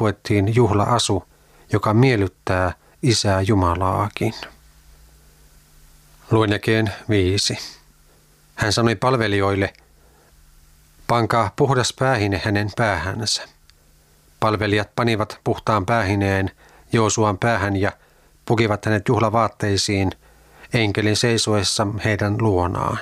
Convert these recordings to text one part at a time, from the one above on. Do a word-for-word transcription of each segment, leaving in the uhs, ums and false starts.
puettiin juhla-asu, joka miellyttää Isää Jumalaakin. Luen jakeen viisi. Hän sanoi palvelijoille, pankaa puhdas päähine hänen päähänsä. Palvelijat panivat puhtaan päähineen Joosuan päähän ja pukivat hänet juhlavaatteisiin enkelin seisoessa heidän luonaan.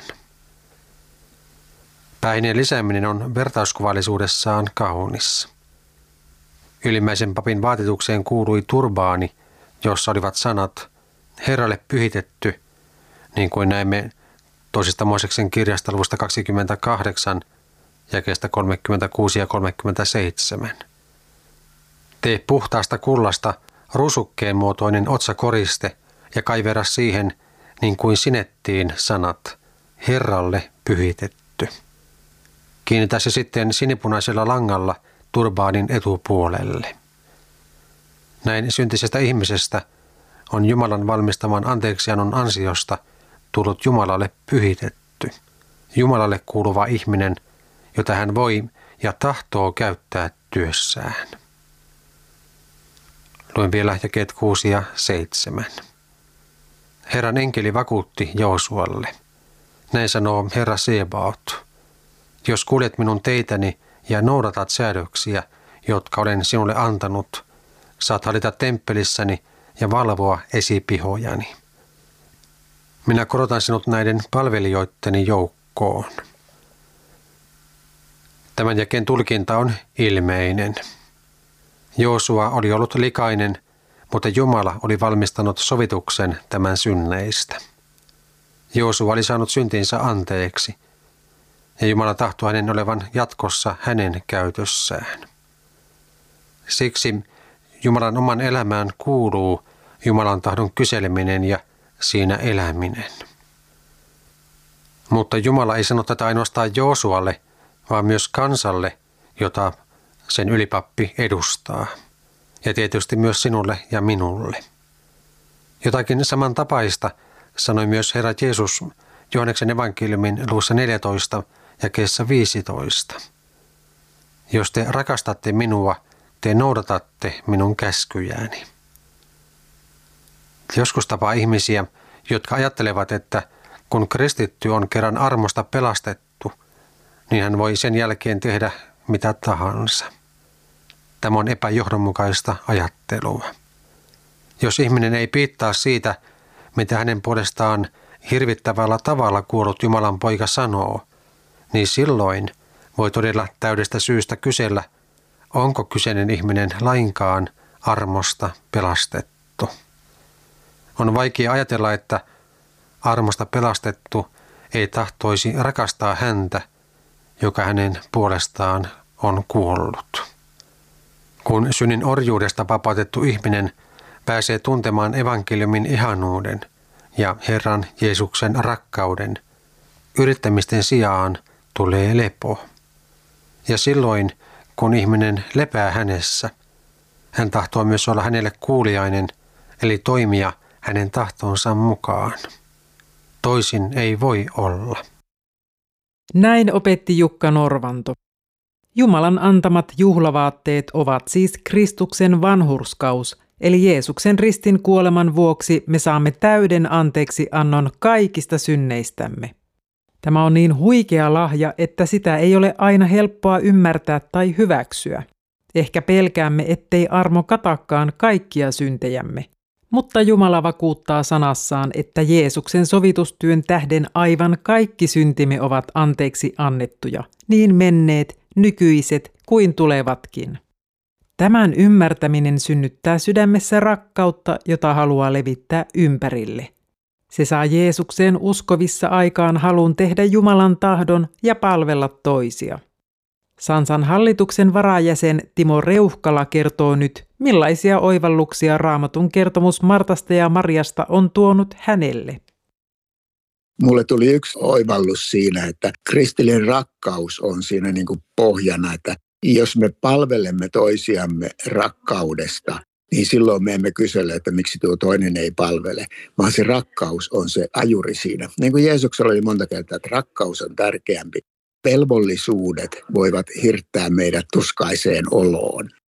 Päähineen lisääminen on vertauskuvallisuudessaan kaunis. Ylimmäisen papin vaatetukseen kuului turbaani, jossa olivat sanat Herralle pyhitetty, niin kuin näemme toisesta Mooseksen kirjasta luvusta kaksikymmentäkahdeksan, jakeesta kolmekymmentäkuusi ja kolmekymmentäseitsemän. Tee puhtaasta kullasta rusukkeen muotoinen otsakoriste ja kaivera siihen, niin kuin sinettiin sanat Herralle pyhitetty. Kiinnitä se sitten sinipunaisella langalla turbaanin etupuolelle. Näin syntisestä ihmisestä on Jumalan valmistaman anteeksiannon ansiosta tullut Jumalalle pyhitetty, Jumalalle kuuluva ihminen, jota hän voi ja tahtoo käyttää työssään. Luen vielä jakeet kuusi ja seitsemän. Herran enkeli vakuutti Joosualle. Näin sanoo Herra Sebaot. Jos kuljet minun teitäni ja noudatat säädöksiä, jotka olen sinulle antanut, saat hallita temppelissäni ja valvoa esipihojani. Minä korotan sinut näiden palvelijoitteni joukkoon. Tämän jakeen tulkinta on ilmeinen. Joosua oli ollut likainen, mutta Jumala oli valmistanut sovituksen tämän synneistä. Joosua oli saanut syntinsä anteeksi, ja Jumala tahtoi hänen olevan jatkossa hänen käytössään. Siksi Jumalan oman elämään kuuluu Jumalan tahdon kyseleminen ja siinä eläminen. Mutta Jumala ei sano tätä ainoastaan Joosualle, vaan myös kansalle, jota sen ylipappi edustaa. Ja tietysti myös sinulle ja minulle. Jotakin samantapaista sanoi myös Herra Jeesus Johanneksen evankeliumin luvussa neljätoista jakeessa viisitoista. Jos te rakastatte minua, te noudatatte minun käskyjääni. Joskus tapaa ihmisiä, jotka ajattelevat, että kun kristitty on kerran armosta pelastettu, niin hän voi sen jälkeen tehdä mitä tahansa. Tämä on epäjohdonmukaista ajattelua. Jos ihminen ei piittaa siitä, mitä hänen puolestaan hirvittävällä tavalla kuollut Jumalan poika sanoo, niin silloin voi todella täydestä syystä kysellä, onko kyseinen ihminen lainkaan armosta pelastettu. On vaikea ajatella, että armosta pelastettu ei tahtoisi rakastaa häntä, joka hänen puolestaan on kuollut. Kun synnin orjuudesta vapautettu ihminen pääsee tuntemaan evankeliumin ihanuuden ja Herran Jeesuksen rakkauden, yrittämisten sijaan tulee lepo. Ja silloin, kun ihminen lepää hänessä, hän tahtoo myös olla hänelle kuuliainen, eli toimia hänen tahtonsa mukaan. Toisin ei voi olla. Näin opetti Jukka Norvanto. Jumalan antamat juhlavaatteet ovat siis Kristuksen vanhurskaus, eli Jeesuksen ristin kuoleman vuoksi me saamme täyden anteeksi annon kaikista synneistämme. Tämä on niin huikea lahja, että sitä ei ole aina helppoa ymmärtää tai hyväksyä. Ehkä pelkäämme, ettei armo katakaan kaikkia syntejämme. Mutta Jumala vakuuttaa sanassaan, että Jeesuksen sovitustyön tähden aivan kaikki syntimme ovat anteeksi annettuja, niin menneet, nykyiset kuin tulevatkin. Tämän ymmärtäminen synnyttää sydämessä rakkautta, jota haluaa levittää ympärille. Se saa Jeesukseen uskovissa aikaan halun tehdä Jumalan tahdon ja palvella toisia. Sansan hallituksen varajäsen Timo Reuhkala kertoo nyt, millaisia oivalluksia Raamatun kertomus Martasta ja Mariasta on tuonut hänelle. Mulle tuli yksi oivallus siinä, että kristillinen rakkaus on siinä niin kuin pohjana, että jos me palvelemme toisiamme rakkaudesta, niin silloin me emme kysele, että miksi tuo toinen ei palvele, vaan se rakkaus on se ajuri siinä. Niin kuin Jeesuksella oli monta kertaa, että rakkaus on tärkeämpi. Velvollisuudet voivat hirttää meidät tuskaiseen oloon.